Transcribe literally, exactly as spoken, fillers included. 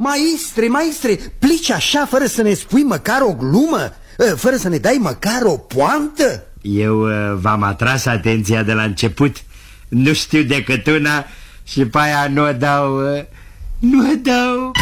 Maestre, maestre, plici așa fără să ne spui măcar o glumă? Fără să ne dai măcar o poantă? Eu v-am atras atenția de la început. Nu știu decât una și pe aia nu o dau, nu o dau.